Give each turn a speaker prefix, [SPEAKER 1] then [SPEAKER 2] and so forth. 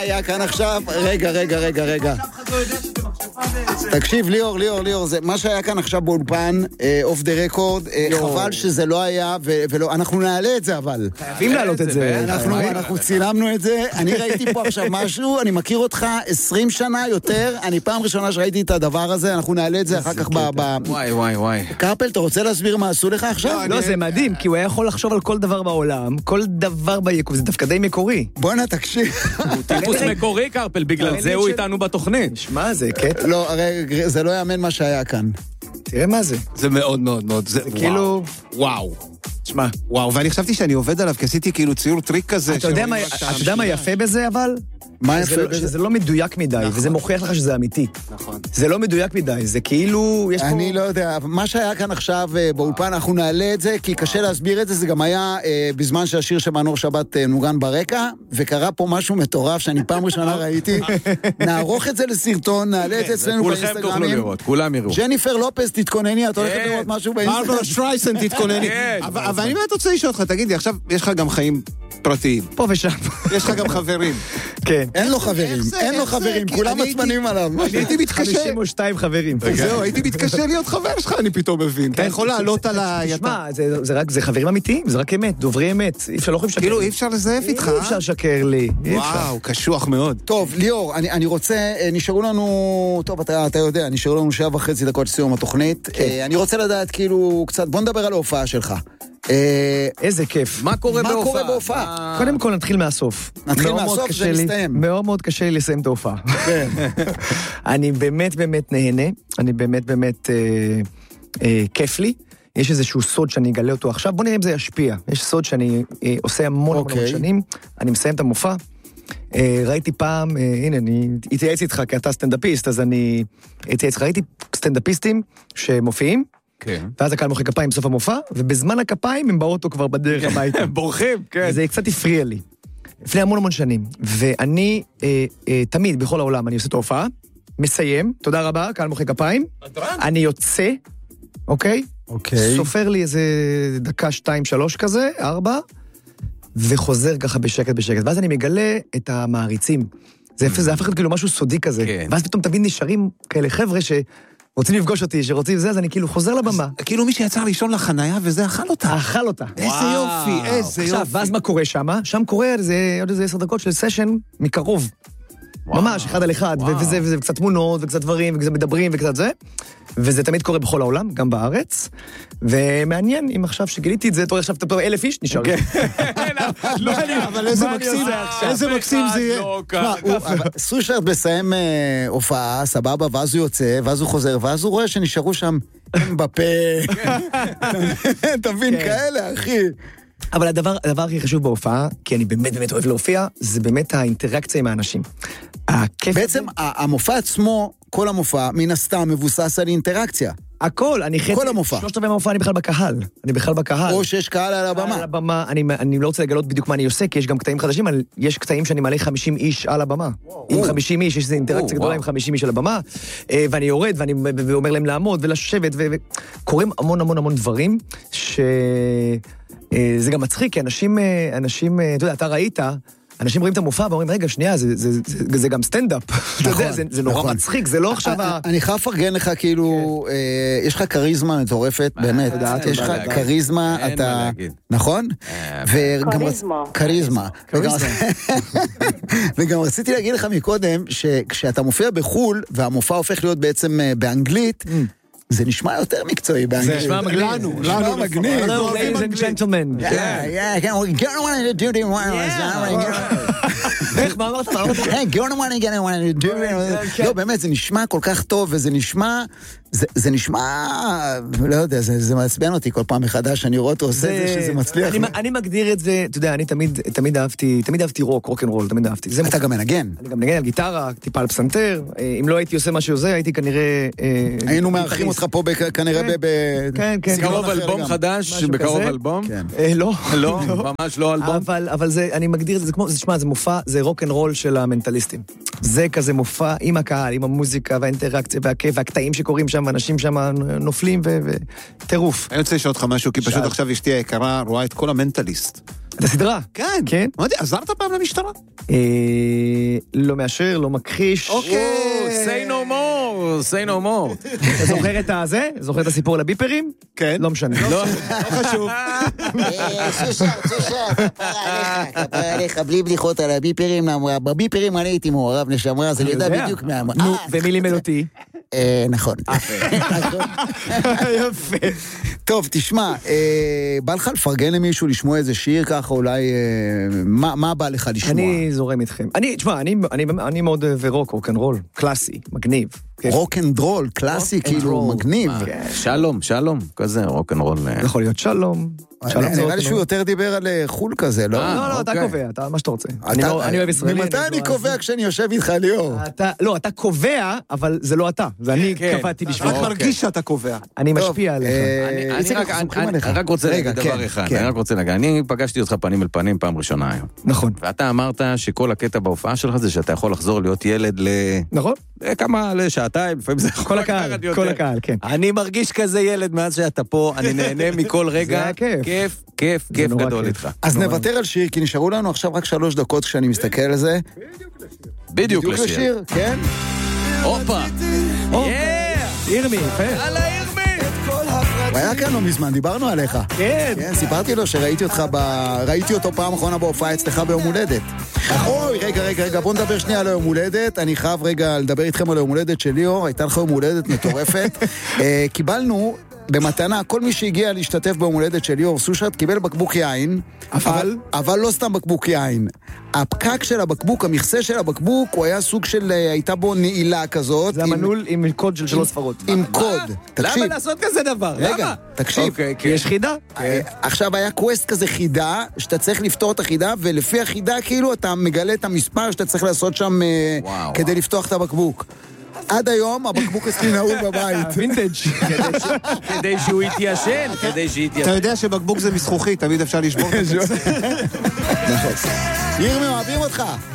[SPEAKER 1] היה כאן עכשיו, רגע. תקשיב, ליאור, מה שהיה כאן עכשיו באולפן, אוף דה רקורד, חבל שזה לא היה, אנחנו נעלה את זה אבל.
[SPEAKER 2] חייבים להעלות את זה.
[SPEAKER 1] אנחנו צילמנו את זה, אני ראיתי פה עכשיו משהו, אני מכיר אותך 20 שנה יותר, אני פעם ראשונה שראיתי את הדבר הזה, אנחנו נעלה את זה אחר כך
[SPEAKER 3] וואי.
[SPEAKER 1] קרפל, אתה רוצה להסביר מה עשו לך עכשיו?
[SPEAKER 2] לא, זה מדהים, כי הוא היה יכול לחשוב על כל דבר בעולם, כל דבר ביקום, זה דווקא די מקורי.
[SPEAKER 1] בוא'נה, תקשיב.
[SPEAKER 3] הוא טיפוס מקורי, קרפל, בגלל זה הוא איתנו בתוכנית.
[SPEAKER 2] שמע, זה קטע.
[SPEAKER 1] לא, הרי זה לא יאמן מה שהיה כאן.
[SPEAKER 2] תראה מה זה.
[SPEAKER 3] זה מאוד מאוד מאוד, זה
[SPEAKER 2] כאילו...
[SPEAKER 3] וואו.
[SPEAKER 2] שמע.
[SPEAKER 3] וואו, ואני חשבתי שאני עובד עליו, כי עשיתי כאילו ציור טריק כזה.
[SPEAKER 2] אתה יודע מה יפה בזה, אבל?
[SPEAKER 1] מה יפה בזה?
[SPEAKER 2] שזה לא מדויק מדי, וזה מוכיח לך שזה אמיתי.
[SPEAKER 3] נכון.
[SPEAKER 2] זה לא מדויק מדי, זה כאילו...
[SPEAKER 1] אני לא יודע, מה שהיה כאן עכשיו באולפן, אנחנו נעלה את זה, כי קשה להסביר את זה, זה גם היה בזמן שהשיר של מנור שבת נוגן ברקע, וקרה פה משהו מטורף שאני פעם ראשונה ראיתי, נערוך את זה לסרטון, נעלה את זה אצלנו באינסטגרמים.
[SPEAKER 3] כולכם תוכלו לראות, כולם יראו.
[SPEAKER 1] ג'ניפר לופס, תתכונני, את הולכת לראות משהו באינסטגרם.
[SPEAKER 3] ברברה סטרייסנד, תתכונני. אבל אני באמת רוצה לשאול אותך, תגיד לי, עכשיו יש לך גם חיים פרטיים.
[SPEAKER 2] פה ושם.
[SPEAKER 3] יש לך גם חברים.
[SPEAKER 2] כן.
[SPEAKER 1] אין לו חברים, כולם עצמנים עליו.
[SPEAKER 3] הייתי מתקשה.
[SPEAKER 2] 52 חברים.
[SPEAKER 3] זהו, הייתי מתקשה להיות חבר שלך, אני פתאום מבין. אתה יכול לעלות על
[SPEAKER 2] תשמע, זה חברים אמיתיים, זה רק אמת, דוברי אמת. אי אפשר, לא יכולים לשקר.
[SPEAKER 3] כאילו, אי אפשר לזהף איתך.
[SPEAKER 2] אי אפשר לשקר לי.
[SPEAKER 3] וואו, קשוח מאוד.
[SPEAKER 1] טוב, ליאור, אני רוצה, נשארו לנו, טוב, אתה יודע, נשארו לנו 7.5 דקות לסיום התוכנית. אני רוצה לדעת כאילו קצת, בוא נדבר על ההופעה שלך.
[SPEAKER 2] איזה כיף.
[SPEAKER 3] מה קורה בהופעה?
[SPEAKER 2] קודם כל נתחיל מהסוף.
[SPEAKER 1] נתחיל מהסוף, זה מסתיים.
[SPEAKER 2] מאוד מאוד קשה לי לסיים את ההופעה. אני באמת נהנה, אני באמת כיף לי. יש איזשהו סוד שאני אגלה אותו עכשיו, בוא נראה אם זה ישפיע. יש סוד שאני עושה המון שנים, אני מסיים את המופע. ראיתי פעם, הנה, אני התייעץ איתך, כי אתה סטנדאפיסט, אז אני התייעץ איתך, ראיתי סטנדאפיסטים שמופיעים, ואז הקהל מוחא כפיים בסוף המופע, ובזמן הכפיים הם באוטו כבר בדרך הביתה.
[SPEAKER 3] בורחים, כן.
[SPEAKER 2] וזה קצת הפריע לי. לפני המון שנים. ואני תמיד, בכל העולם, אני עושה את ההופעה, מסיים, תודה רבה, קהל מוחא כפיים, אני יוצא, אוקיי? סופר לי איזה דקה, 2, 3 כזה, 4, וחוזר ככה בשקט. ואז אני מגלה את המעריצים. זה הפך כאילו משהו סודי כזה. ואז פתאום תמיד נשארים כאלה חבר'ה רוצים לפגוש אותי, שרוצים זה, אז אני כאילו חוזר לבמה.
[SPEAKER 3] כאילו מי שיצא לישון לחנייה וזה אכל אותה. איזה יופי, איזה יופי.
[SPEAKER 2] עכשיו, ואז מה קורה שם? שם קורה עוד איזה 10 דקות של סשן מקרוב. ממש, 1 על 1, וזה קצת תמונות, וקצת דברים, וקצת מדברים, וקצת זה. וזה תמיד קורה בכל העולם, גם בארץ. ומעניין, אם עכשיו שגיליתי את זה, תראה עכשיו אתה 1,000 איש נשאר.
[SPEAKER 3] לא, אבל איזה מקסים זה יהיה.
[SPEAKER 1] סושרט מסיים הופעה, סבבה, ואז הוא יוצא, ואז הוא חוזר, ואז הוא רואה שנשארו שם בפה. אתה מבין כאלה, אחי.
[SPEAKER 2] אבל הדבר הכי חשוב בהופעה, כי אני באמת אוהב להופיע, זה באמת האינטראקציה עם האנשים.
[SPEAKER 1] בעצם המופע עצמו, כל המופע, מן הסתם מבוסס על אינטראקציה.
[SPEAKER 2] הכל,
[SPEAKER 1] כל המופע.
[SPEAKER 2] 3/4 מהמופע אני בכלל בקהל.
[SPEAKER 1] או שיש קהל על הבמה.
[SPEAKER 2] על הבמה, אני לא רוצה לגלות בדיוק מה אני עושה, כי יש גם קטעים חדשים, אבל יש קטעים שאני מעלה 50 איש על הבמה. עם 50 איש, יש איזו אינטראקציה גדולה עם 50 איש על הבמה, ואני יורד, ואומר להם לעמוד ולשבת, וקוראים המון דברים, זה גם מצחיק, כי אנשים, אתה יודע, אתה ראית, אנשים רואים את המופע ואומרים, רגע, שנייה, זה גם סטנדאפ. אתה יודע, זה נורא מצחיק, זה לא עכשיו
[SPEAKER 1] אני חייב לפרגן לך, כאילו, יש לך קריזמה מטורפת, באמת. יש לך קריזמה, אתה... נכון? קריזמה. וגם רציתי להגיד לך מקודם, שכשאתה מופיע בחול, והמופע הופך להיות בעצם באנגלית, זה נשמע יותר מקצועי באנגלית.
[SPEAKER 2] זה נשמע מגניב.
[SPEAKER 1] לנו מגניב.
[SPEAKER 2] Hello, ladies and gentlemen.
[SPEAKER 1] Yeah. You're gonna want to do the
[SPEAKER 2] איך, מה אמרת?
[SPEAKER 1] Hey, you're gonna want to do it. לא, באמת, זה נשמע כל כך טוב, וזה נשמע... זה נשמע, לא יודע, זה מעצבן אותי כל פעם מחדש, אני רואה אותו עושה את זה שזה מצליח.
[SPEAKER 2] אני מגדיר את זה, אתה יודע, אני תמיד אהבתי רוק'נ'רול, תמיד אהבתי.
[SPEAKER 1] אתה גם מנגן.
[SPEAKER 2] אני גם מנגן על גיטרה, טיפה על פסנתר, אם לא הייתי עושה משהו זה, הייתי כנראה...
[SPEAKER 1] היינו מארחים אותך פה כנראה
[SPEAKER 2] כן.
[SPEAKER 3] בקרוב אלבום חדש, בקרוב אלבום?
[SPEAKER 2] לא.
[SPEAKER 3] לא, ממש לא אלבום.
[SPEAKER 2] אבל אני מגדיר את זה כמו, תשמע, זה מופע, זה רוק'נ'רול של המנטליסטים. זה כזה מופע עם הקהל, עם המוזיקה והאינטראקציה והכיף והקטעים שקורים שם, ואנשים שם נופלים וטירוף.
[SPEAKER 3] אני רוצה לשאול אותך משהו, כי פשוט עכשיו אשתי היקרה רואה את כל המנטליסט.
[SPEAKER 2] את הסדרה?
[SPEAKER 3] כן.
[SPEAKER 2] כן.
[SPEAKER 3] אמרתי, עזרת פעם למשטרה?
[SPEAKER 2] לא מאשר, לא מכחיש.
[SPEAKER 3] אוקיי.
[SPEAKER 4] say no more, say no more.
[SPEAKER 2] זוכר את הזה? זוכר את הסיפור על הביפרים?
[SPEAKER 3] כן.
[SPEAKER 2] לא משנה.
[SPEAKER 3] לא חשוב.
[SPEAKER 1] שושה, כפרה עליך, בלי בדיחות על הביפרים, בביפרים אני הייתי מעורב נשמה, אז אני יודע בדיוק מה...
[SPEAKER 2] נו, ומי לימד אותי?
[SPEAKER 1] נכון.
[SPEAKER 2] יפה.
[SPEAKER 1] טוב, תשמע, בא לך לפרגן למישהו לשמוע איזה שיר ככה, אולי... מה בא לך לשמוע?
[SPEAKER 2] אני זורם איתכם. תשמע, אני מאוד אוהב רוק, רוק'נ'רול, קלאסי, מגניב.
[SPEAKER 1] רוק'נ'רול, קלאסי, כאילו, מגניב.
[SPEAKER 4] שלום, כזה רוק'נ'רול.
[SPEAKER 2] יכול להיות שלום.
[SPEAKER 1] נראה לי שהוא יותר דיבר על חול כזה, לא?
[SPEAKER 2] לא, אתה קובע, מה שאתה רוצה. אני אוהב ישראלי.
[SPEAKER 1] ממתי אני קובע כשאני יושב איתך, ליאור?
[SPEAKER 2] לא, אתה קובע, אבל זה לא אתה. זה אני קבעתי בשבילך.
[SPEAKER 3] רק מרגיש שאתה קובע.
[SPEAKER 2] אני משפיע עליך.
[SPEAKER 4] אני רק רוצה להגיד דבר אחד, אני פגשתי אותך פנים אל פנים פעם ראשונה היום.
[SPEAKER 2] נכון.
[SPEAKER 4] ואתה אמרת שכל הקטע בהופעה שלך זה שאתה יכול לחזור להיות ילד
[SPEAKER 2] נכון.
[SPEAKER 4] לשעתיים, לפעמים זה יכול לקחת יותר.
[SPEAKER 2] כל הקהל, כן.
[SPEAKER 4] אני מרגיש כזה ילד מאז שאתה פה, אני נהנה מכל רגע.
[SPEAKER 2] זה כיף.
[SPEAKER 4] כיף גדול איתך.
[SPEAKER 1] אז נוותר על שיר, כי נשארו לנו עכשיו רק 3 דקות כשאני מסתכל על זה.
[SPEAKER 4] בדיוק לשיר.
[SPEAKER 1] כן?
[SPEAKER 4] הופה.
[SPEAKER 2] ירמי, יפה.
[SPEAKER 4] יאללה ירמי.
[SPEAKER 1] הוא היה כאן לא מזמן, דיברנו עליך.
[SPEAKER 2] כן.
[SPEAKER 1] כן, סיפרתי לו שראיתי אותך ראיתי אותו פעם אחרונה בהופעה אצלך ביום הולדת. אוי, רגע, בוא נדבר שנייה על היום הולדת. אני חייב רגע לדבר איתכם על היום הולדת של ליאור. הייתה לך יום הולדת מטורפת. קיבלנו במתנה, כל מי שהגיע להשתתף ביום הולדת של ליאור סושת קיבל בקבוק יין, אבל לא סתם בקבוק יין. הפקק של הבקבוק, המכסה של הבקבוק, הוא היה סוג של, הייתה בו נעילה כזאת.
[SPEAKER 2] זה המנעול עם קוד של 3 ספרות.
[SPEAKER 1] עם קוד.
[SPEAKER 4] למה לעשות כזה דבר?
[SPEAKER 1] רגע, תקשיב.
[SPEAKER 2] כי יש חידה?
[SPEAKER 1] עכשיו היה קווסט כזה חידה, שאתה צריך לפתור את החידה, ולפי החידה כאילו אתה מגלה את המספר שאתה צריך לעשות שם כדי לפתוח את הבקבוק. עד היום הבקבוק אצלי נעול בבית.
[SPEAKER 2] וינטג'.
[SPEAKER 4] כדי שהוא יתיישן,
[SPEAKER 3] אתה יודע שבקבוק זה מזכוכית, תמיד אפשר לשבור את זה.
[SPEAKER 1] ירמי, אוהבים אותך.